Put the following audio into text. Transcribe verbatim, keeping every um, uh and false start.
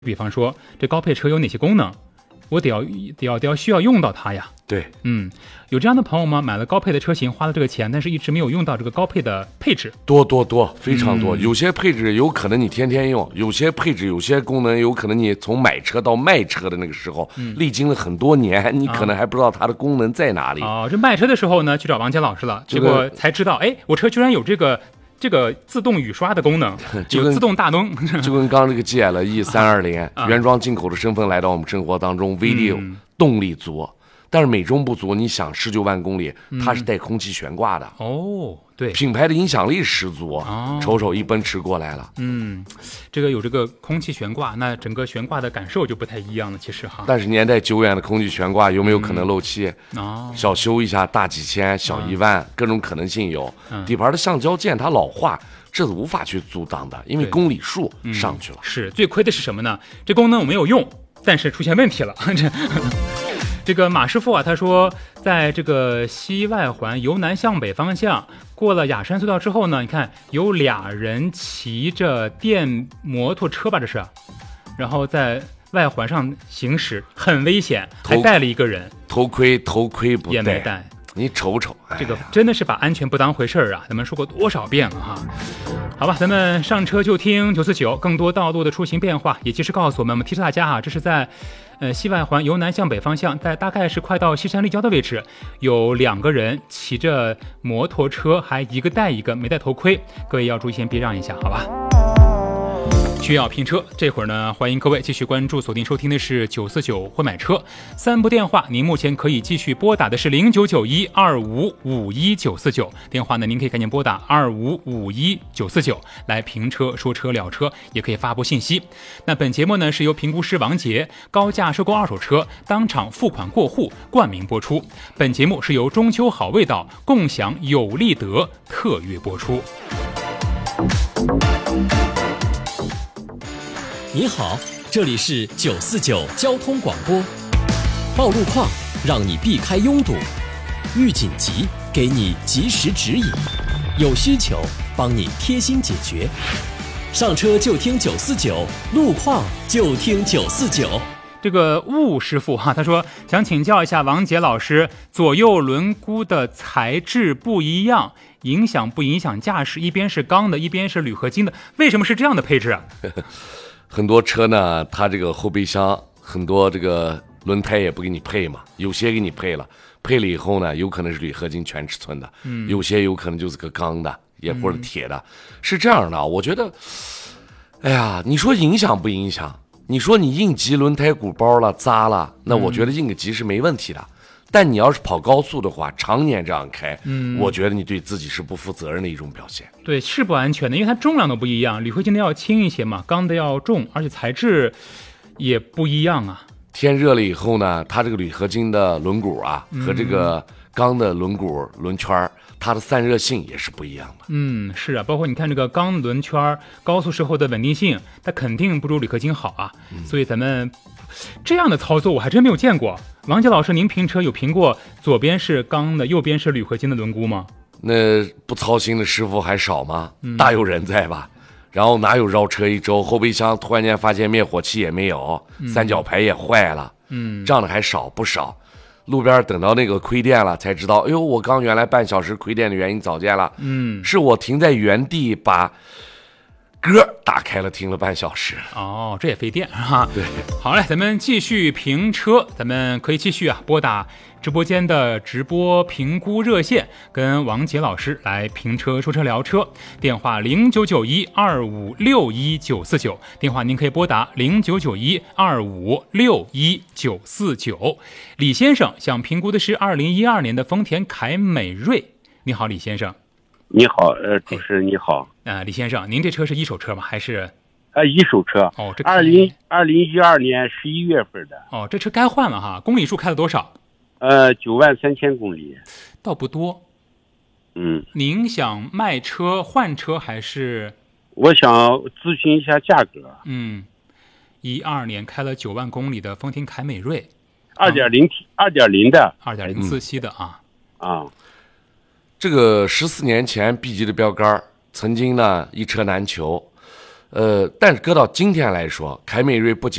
比方说这高配车有哪些功能，我得要得要得要需要用到它呀。 对， 嗯，有这样的朋友吗？买了高配的车型，花了这个钱，但是一直没有用到这个高配的配置。 多多多，非常多。 嗯、 有些配置有可能你天天用，有些配置有些功能有可能你从买车到卖车的那个时候，嗯、历经了很多年，你可能还不知道它的功能在哪里。 哦，这卖车的时候呢，去找王杰老师了，结果才知道，哎，我车居然有这个。这个自动雨刷的功能，有自动大灯， 就跟刚这个 G L E 三二零原装进口的身份来到我们生活当中 ，V 六、嗯、动力足，但是美中不足。你想十九万公里，它是带空气悬挂的、 嗯、哦，对， 品牌的影响力十足。哦、瞅瞅一奔驰过来了， 嗯，这个有这个空气悬挂，那整个悬挂的感受就不太一样了，其实哈。 但是年代久远的空气悬挂有没有可能漏气？ 嗯、哦， 小修一下，大几千，小一万，嗯、各种可能性有。嗯、底盘的橡胶件它老化。这是无法去阻挡的，因为公里数上去了。 嗯、是最亏的是什么呢？这功能我没有用，但是出现问题了。这个马师傅啊，他说，在这个西外环由南向北方向过了雅山隧道之后呢，你看有俩人骑着电摩托车吧，这是，然后在外环上行驶，很危险，还带了一个人， 头盔头盔不戴也没带。 你瞅瞅， 这个真的是把安全不当回事儿啊！咱们说过多少遍了哈？好吧，咱们上车就听九四九，更多道路的出行变化也及时告诉我们。我们提示大家哈，这是在呃西外环由南向北方向，在大概是快到西山立交的位置，有两个人骑着摩托车，还一个带一个没戴头盔，各位要注意，先别让一下，好吧？需要拼车，这会儿呢，欢迎各位继续关注、锁定收听的是九四九会买车三部电话，您目前可以继续拨打的是零九九一二五五一九四九电话呢，您可以赶紧拨打二五五一九四九来评车、说车、聊车，也可以发布信息。那本节目呢是由评估师王杰高价收购二手车，当场付款过户冠名播出。本节目是由中秋好味道共享有利得特约播出。 你好，这里是九四九交通广播。报路况，让你避开拥堵；遇紧急，给你及时指引；有需求，帮你贴心解决。上车就听九四九，路况就听九四九。 这个雾师傅哈，他说想请教一下王杰老师，左右轮毂的材质不一样，影响不影响驾驶？一边是钢的，一边是铝合金的，为什么是这样的配置啊？ 很多车呢，它这个后备箱很多这个轮胎也不给你配嘛，有些给你配了，配了以后呢，有可能是铝合金全尺寸的，嗯，有些有可能就是个钢的，也或者铁的，嗯、是这样的。我觉得，哎呀，你说影响不影响？你说你应急轮胎鼓包了、扎了，那我觉得应个急是没问题的。嗯、但你要是跑高速的话，常年这样开，嗯，我觉得你对自己是不负责任的一种表现。 对，是不安全的，因为它重量都不一样，铝合金的要轻一些嘛，钢的要重，而且材质也不一样啊。 天热了以后呢，它这个铝合金的轮毂啊，嗯、和这个钢的轮毂轮圈，它的散热性也是不一样的。 嗯，是啊，包括你看这个钢轮圈，高速时候的稳定性，它肯定不如铝合金好啊。嗯、所以咱们这样的操作我还真没有见过。王杰老师，您评车有评过左边是钢的，右边是铝合金的轮毂吗？ 那不操心的师傅还少吗？嗯、大有人在吧？然后哪有绕车一周，后备箱突然间发现灭火器也没有，嗯、三角牌也坏了，嗯，这样的还少不少。路边等到那个亏电了，才知道，哎呦，我刚原来半小时亏电的原因早见了，嗯，是我停在原地把歌打开了，听了半小时。 哦，这也费电哈。 对， 好嘞，咱们继续评车，咱们可以继续啊拨打直播间的直播评估热线，跟王杰老师来评车、说车、聊车。电话零九九一二五六一九四九，电话您可以拨打零九九一二五六一九四九。李先生想评估的是二零一二年的丰田凯美瑞。你好，李先生。 你好，呃，主持人你好。 啊、呃，李先生，您这车是一手车吗？还是？ 呃，一手车。 哦，这二零二零一二年十一月份的。 哦，这车该换了哈，公里数开了多少？ 呃，九万三千公里。 倒不多。 嗯。 您想卖车换车还是？ 我想咨询一下价格。 嗯，一二年开了九万公里的丰田凯美瑞， 二点零 T， 二点零的， 二点零自吸的啊。 啊。 这个十四年前 B 级的标杆，曾经呢一车难求， 呃，但是搁到今天来说，凯美瑞不仅